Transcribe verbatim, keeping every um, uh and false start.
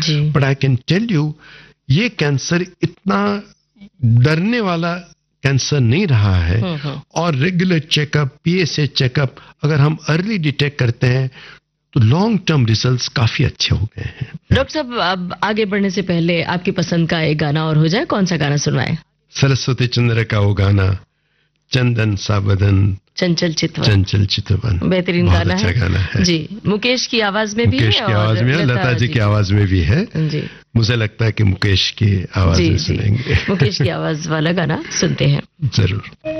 But I can tell you ये cancer इतना डरने वाला कैंसर नहीं रहा है, और रेगुलर चेकअप, पीएसए चेकअप अगर हम अर्ली डिटेक्ट करते हैं तो लॉन्ग टर्म रिजल्ट्स काफी अच्छे हो गए हैं। डॉक्टर साहब, अब आगे बढ़ने से पहले आपकी पसंद का एक गाना और हो जाए, कौन सा गाना सुनवाएं? सरस्वती चंद्र का वो गाना, चंदन सा बदन चंचल चितवन। चंचल चितवन बेहतरीन गाना, अच्छा है। गाना है जी। मुकेश की आवाज में भी है, मुकेश की आवाज में, लता जी की आवाज में भी है जी। मुझे लगता है कि मुकेश की आवाज में सुनेंगे। मुकेश की आवाज वाला गाना सुनते हैं जरूर।